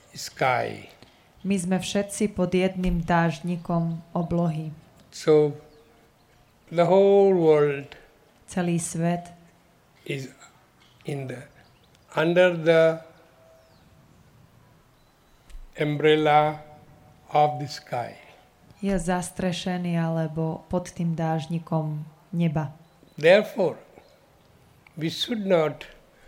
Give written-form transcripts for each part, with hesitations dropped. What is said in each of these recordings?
sky. My sme všetci pod jedným dážnikom oblohy. So the whole world Celý svet is under the umbrella of the sky. je zastrešený alebo pod tým dážnikom neba. Therefore, we should not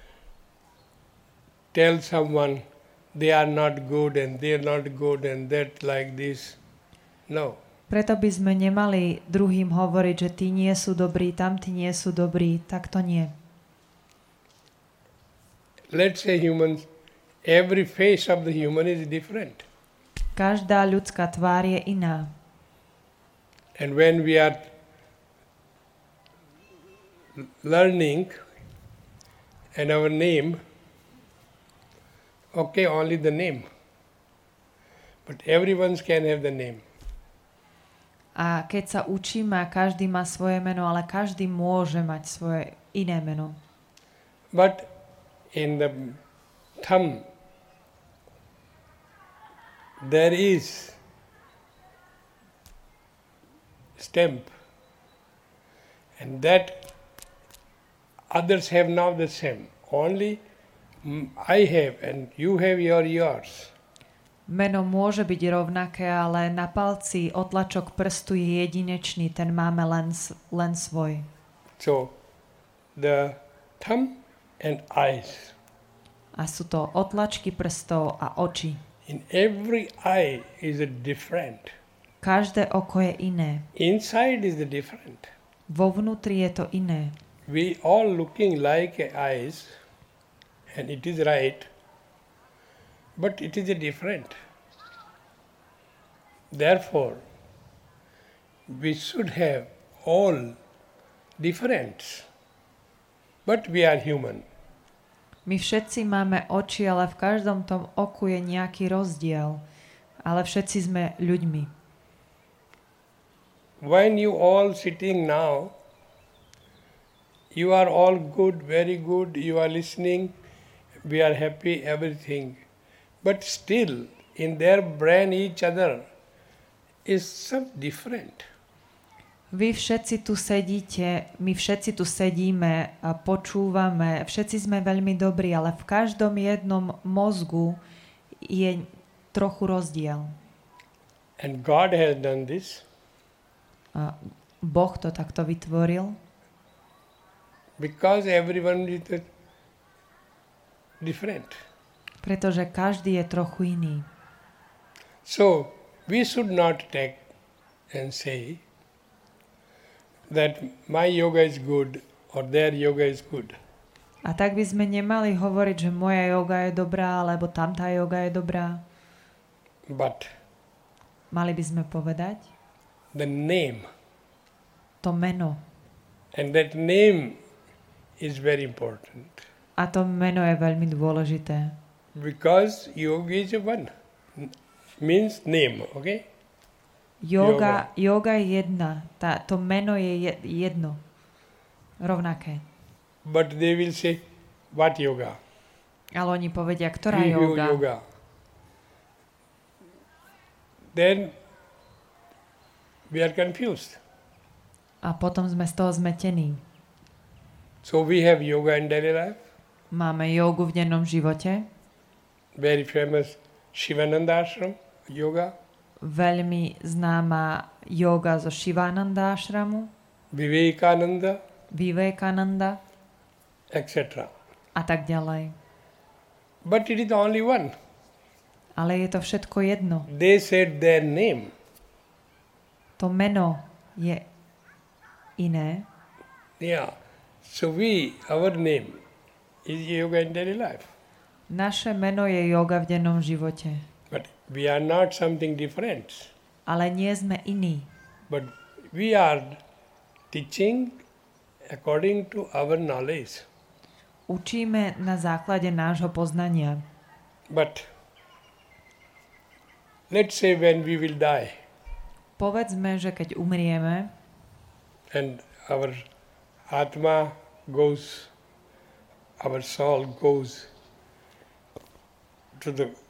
tell someone they are not good and they are not good and that like this. No. Preto by sme nemali druhým hovoriť, že tí nie sú dobrí, tamtí nie sú dobrí, tak to nie. Let's say humans, every face of the human is different. Každá ľudská tvár je iná. And when we are learning and our name, okay, only the name. But everyone can have the name. A keď sa učíme, každý má svoje meno, ale každý môže mať svoje iné meno. But in the thumb, there is stamp, and that others have not the same. Only I have and you have yours. Meno môže byť rovnaké, ale na palci otlačok prstu je jedinečný, ten máme len svoj. So, the thumb and eyes. A sú to otlačky prstov a oči. In every eye is a different. Každé oko je iné. Inside is the different. Vo vnútri je to iné. We all looking like eyes, and it is right, but it is a different. Therefore, we should have all difference, but we are human. My všetci máme oči, ale v každom tom oku je nejaký rozdiel. Ale všetci sme ľuďmi. When you all sitting now, you are all good, very good, you are listening, we are happy, everything. But still, in their brain, each other is some different. Vy všetci tu sedíte, my všetci tu sedíme a počúvame, všetci sme veľmi dobrí, ale v každom jednom mozgu je trochu rozdiel. And God has done this. A Boh to takto vytvoril, Because everyone is different. pretože každý je trochu iný. So, we should not take and say that my yoga is good or their yoga is good. A tak by sme nemali hovoriť, že moja joga je dobrá, alebo tamtá joga je dobrá. But Mali by sme povedať the name, to meno. and that name is very important. A to meno je veľmi dôležité. Because yoga is one, means name, okay? Yoga je jedna. To meno je jedno. Rovnaké. But they will say, what yoga? Ale oni povedia, ktorá Vihu yoga. yoga. Then we are confused. A potom sme z toho zmetení. So we have yoga in daily life. Máme jogu v dennom živote. Very famous Shivananda ashram yoga. Veľmi známa joga zo Shivananda ashramu, Vivekananda etc. a tak ďalej. But it is only one. Ale je to všetko jedno. They said their name. To meno je iné. Yeah. So our name is yoga in daily life. Naše meno je joga v dennom živote. But we are not something different. Ale nie sme iní. But we are teaching according to our knowledge. Učíme na základe nášho poznania. But let's say when we will die Povedzme, že keď umrieme and our Atma goes, our soul goes to the